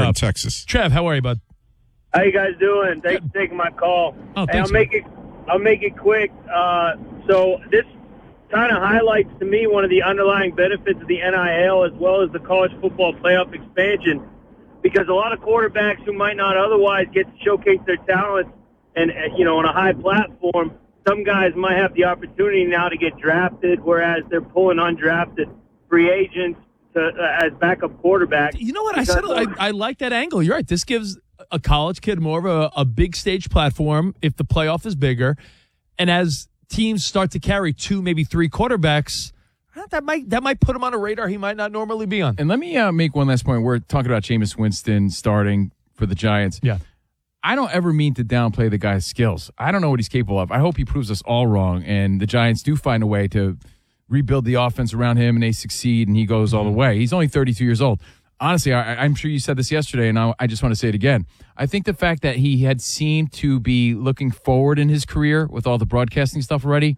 in Texas. Trev, how are you, bud? How you guys doing? Thanks for taking my call. Oh, Hey, thanks, I'll make it quick. So this kind of highlights to me one of the underlying benefits of the NIL as well as the college football playoff expansion, because a lot of quarterbacks who might not otherwise get to showcase their talents and on a high platform, some guys might have the opportunity now to get drafted, whereas they're pulling undrafted free agents as backup quarterbacks. You know what? I like that angle. You're right. This gives a college kid more of a big stage platform if the playoff is bigger. And as teams start to carry 2, maybe 3 quarterbacks, that might put him on a radar he might not normally be on. And let me make one last point. We're talking about Jameis Winston starting for the Giants. Yeah. I don't ever mean to downplay the guy's skills. I don't know what he's capable of. I hope he proves us all wrong, and the Giants do find a way to rebuild the offense around him, and they succeed, and he goes all the way. He's only 32 years old. Honestly, I'm sure you said this yesterday, and I just want to say it again. I think the fact that he had seemed to be looking forward in his career with all the broadcasting stuff already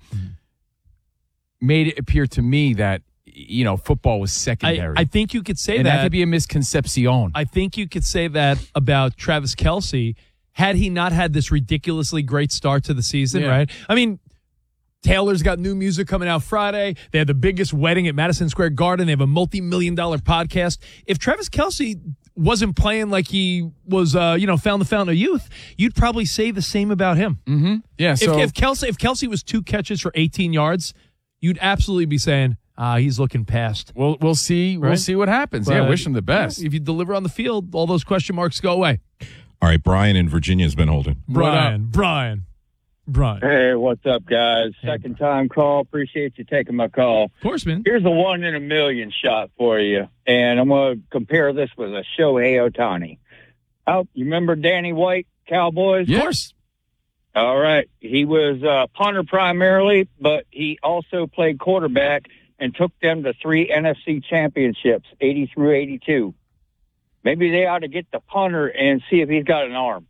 made it appear to me that, football was secondary. I think you could say and that. that could be a misconception. I think you could say that about Travis Kelce had he not had this ridiculously great start to the season, right? I mean, Taylor's got new music coming out Friday. They had the biggest wedding at Madison Square Garden. They have a multi-million-dollar podcast. If Travis Kelce wasn't playing like he was, found the fountain of youth, you'd probably say the same about him. Mm-hmm. Yeah. So if Kelce was 2 catches for 18 yards, you'd absolutely be saying, he's looking past. We'll see. Right? We'll see what happens. But, wish him the best. If you deliver on the field, all those question marks go away. All right, Brian in Virginia has been holding. Brian. Hey, what's up, guys? Second time call. Appreciate you taking my call. Of course, man. Here's a 1 in a million shot for you, and I'm going to compare this with a Shohei Ohtani. Oh, you remember Danny White, Cowboys? Of course. All right. He was a punter primarily, but he also played quarterback and took them to 3 NFC championships, 80 through 82. Maybe they ought to get the punter and see if he's got an arm.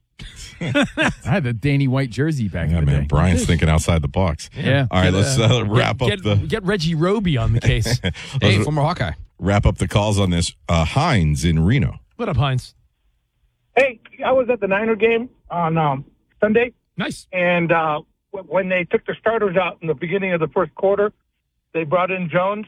I had the Danny White jersey back in the day. Brian's thinking outside the box. Yeah. All right, let's wrap up Get Reggie Roby on the case. Hey, former Hawkeye. Wrap up the calls on this. Hines in Reno. What up, Hines? Hey, I was at the Niner game on Sunday. Nice. And when they took the starters out in the beginning of the first quarter, they brought in Jones.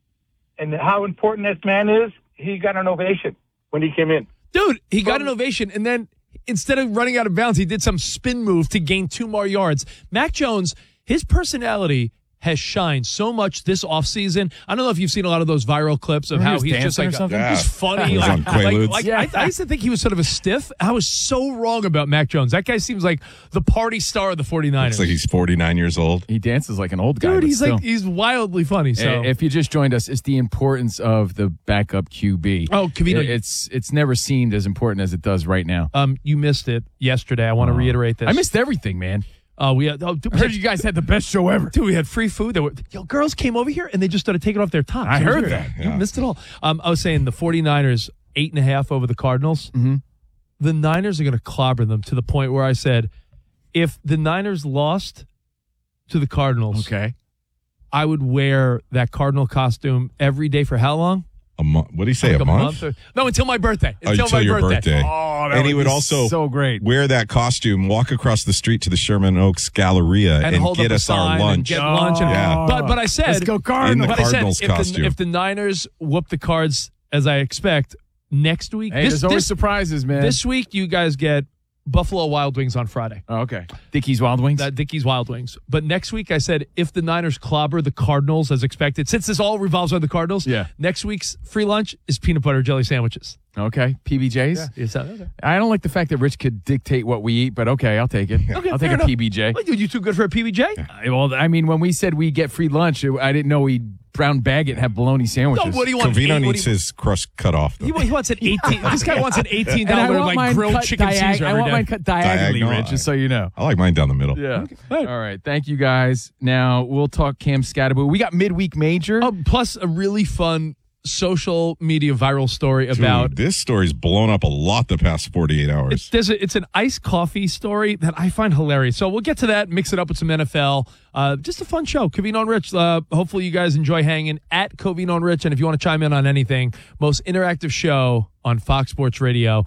And how important this man is, he got an ovation when he came in. Dude, he got an ovation, and then instead of running out of bounds, he did some spin move to gain 2 more yards. Mac Jones, his personality has shined so much this offseason. I don't know if you've seen a lot of those viral clips of how he's just like he's funny. He was on Quaaludes. I used to think he was sort of a stiff. I was so wrong about Mac Jones. That guy seems like the party star of the 49ers. Looks like he's 49 years old. He dances like an old guy. Dude, he's wildly funny. So if you just joined us, it's the importance of the backup QB. Oh, Covino, it's never seemed as important as it does right now. You missed it yesterday. I want to reiterate this. I missed everything, man. I heard you guys had the best show ever. Dude, we had free food. Girls came over here, and they just started taking off their tops. I heard that. You missed it all. I was saying the 49ers, 8.5 over the Cardinals. Mm-hmm. The Niners are going to clobber them to the point where I said, if the Niners lost to the Cardinals, okay, I would wear that Cardinal costume every day for how long? A month. What did he say? Like a month? No, until my birthday. Until your birthday. Oh, and he would also so great. Wear that costume, walk across the street to the Sherman Oaks Galleria, and hold get up us our lunch. And get lunch. Yeah. But I said, let's go Cardinals. In the but Cardinals I said, costume. if the Niners whoop the Cards as I expect next week, hey, there's always surprises, man. This week you guys get Buffalo Wild Wings on Friday. Oh, okay. Dickey's Wild Wings? Dickey's Wild Wings. But next week I said if the Niners clobber the Cardinals as expected, since this all revolves around the Cardinals, next week's free lunch is peanut butter jelly sandwiches. Okay. PBJs? Yeah. Okay. I don't like the fact that Rich could dictate what we eat, but okay, I'll take it. Okay, I'll take a PBJ. What, you too good for a PBJ? Well, I mean, when we said we get free lunch, I didn't know we'd brown bag it and have bologna sandwiches. No, what do you want? Covino needs his crust cut off. He wants an 18. This guy wants an $18 like grilled chicken Caesar every day. I want mine cut diagonally, Rich, just so you know. I like mine down the middle. Yeah. Okay. All right. Thank you, guys. Now we'll talk Cam Scatterbo. We got midweek major. Plus a really fun social media viral story about. Dude, this story's blown up a lot the past 48 hours. It's an iced coffee story that I find hilarious. So we'll get to that, mix it up with some NFL. Just a fun show. Covino and Rich. Hopefully you guys enjoy hanging at Covino and Rich. And if you want to chime in on anything, most interactive show on Fox Sports Radio.